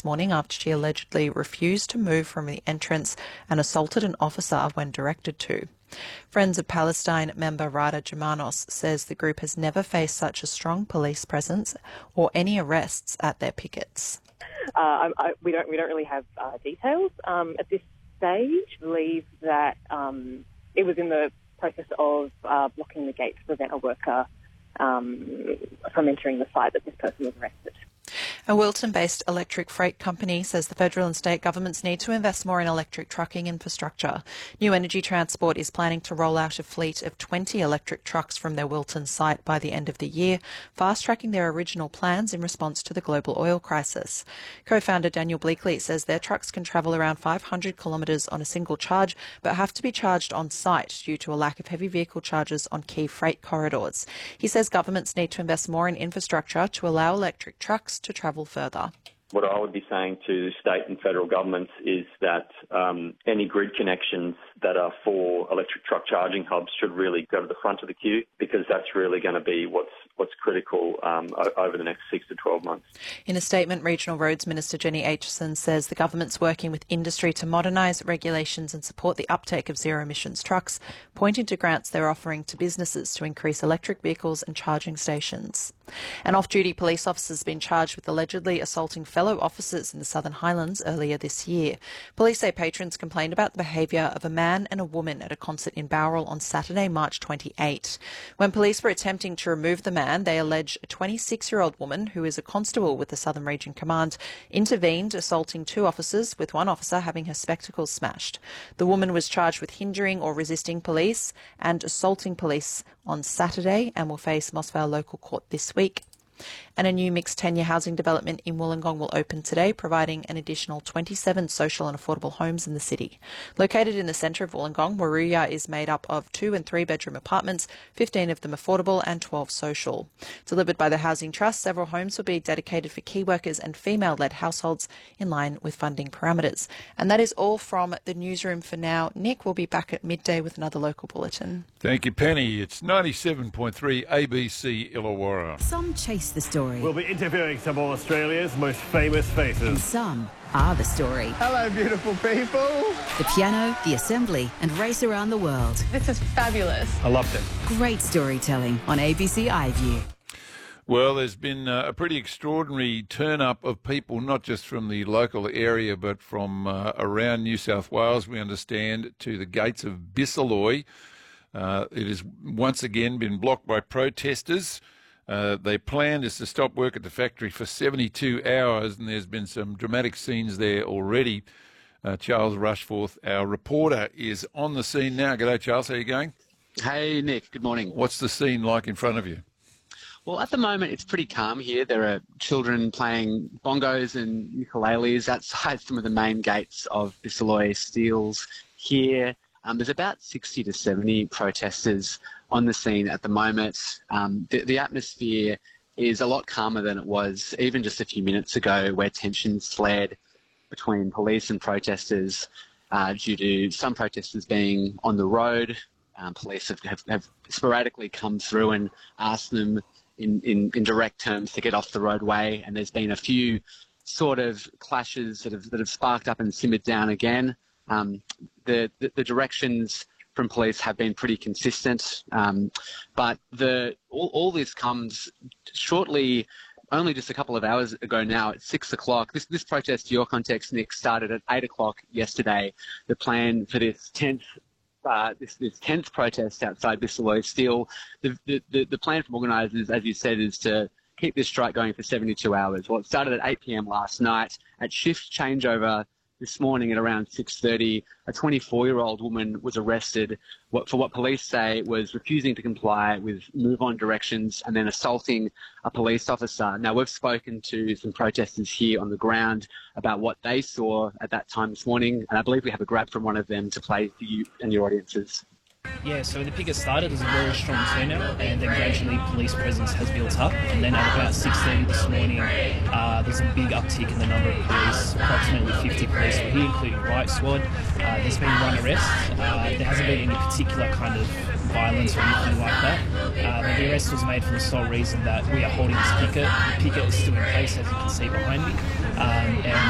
this morning after she allegedly refused to move from the entrance and assaulted an officer when directed to. Friends of Palestine member Rada Germanos says the group has never faced such a strong police presence or any arrests at their pickets. We don't really have details at this stage. Believe that it was in the process of blocking the gate to prevent a worker from entering the site that this person was arrested. A Wilton-based electric freight company says the federal and state governments need to invest more in electric trucking infrastructure. New Energy Transport is planning to roll out a fleet of 20 electric trucks from their Wilton site by the end of the year, fast-tracking their original plans in response to the global oil crisis. Co-founder Daniel Bleakley says their trucks can travel around 500 kilometres on a single charge, but have to be charged on site due to a lack of heavy vehicle charges on key freight corridors. He says governments need to invest more in infrastructure to allow electric trucks to travel further. What I would be saying to state and federal governments is that any grid connections that are for electric truck charging hubs should really go to the front of the queue, because that's really going to be what's critical over the next 6 to 12 months. In a statement, Regional Roads Minister Jenny Aitchison says the government's working with industry to modernise regulations and support the uptake of zero-emissions trucks, pointing to grants they're offering to businesses to increase electric vehicles and charging stations. An off-duty police officer has been charged with allegedly assaulting fellow officers in the Southern Highlands earlier this year. Police say patrons complained about the behaviour of a man and a woman at a concert in Bowral on Saturday, March 28. When police were attempting to remove the man, they allege a 26-year-old woman, who is a constable with the Southern Region Command, intervened, assaulting two officers, with one officer having her spectacles smashed. The woman was charged with hindering or resisting police and assaulting police on Saturday and will face Moss Vale Local Court this week. And a new mixed tenure housing development in Wollongong will open today, providing an additional 27 social and affordable homes in the city. Located in the centre of Wollongong, Waruya is made up of 2- and 3-bedroom apartments, 15 of them affordable and 12 social. Delivered by the Housing Trust, several homes will be dedicated for key workers and female-led households in line with funding parameters. And that is all from the newsroom for now. Nick will be back at midday with another local bulletin. Thank you, Penny. It's 97.3 ABC Illawarra. Some chase the story. We'll be interviewing some of Australia's most famous faces. And some are the story. Hello, beautiful people. The piano, the assembly, and race around the world. This is fabulous. I loved it. Great storytelling on ABC iView. Well, there's been a pretty extraordinary turn-up of people, not just from the local area, but from around New South Wales, we understand, to the gates of Bisalloy. It has once again been blocked by protesters. Their plan is to stop work at the factory for 72 hours, and there's been some dramatic scenes there already. Charles Rushforth, our reporter, is on the scene now. G'day, Charles. How are you going? Hey, Nick. Good morning. What's the scene like in front of you? Well, at the moment, it's pretty calm here. There are children playing bongos and ukuleles outside some of the main gates of Bisalloy Steels here. There's about 60 to 70 protesters on the scene at the moment. The atmosphere is a lot calmer than it was even just a few minutes ago, where tensions flared between police and protesters due to some protesters being on the road. Police have sporadically come through and asked them in direct terms to get off the roadway, and there's been a few sort of clashes that have sparked up and simmered down again. The directions from police have been pretty consistent, but all this comes shortly, only just a couple of hours ago now, at 6 o'clock. This protest, to your context, Nick, started at 8 o'clock yesterday. The plan for this 10th protest outside Bisalloy Steel, the plan from organisers, as you said, is to keep this strike going for 72 hours. Well, it started at 8 p.m. last night. At shift changeover this morning at around 6:30, a 24-year-old woman was arrested for what police say was refusing to comply with move-on directions and then assaulting a police officer. Now, we've spoken to some protesters here on the ground about what they saw at that time this morning, and I believe we have a grab from one of them to play for you and your audiences. Yeah, so when the picket started, there's a very strong turnout, and then gradually police presence has built up. And then at about 6:30 this morning, there's a big uptick in the number of police. Approximately 50 police were here, including riot squad. There's been one arrest. There hasn't been any particular kind of violence or anything like that. But the arrest was made for the sole reason that we are holding this picket. The picket is still in place, as you can see behind me. And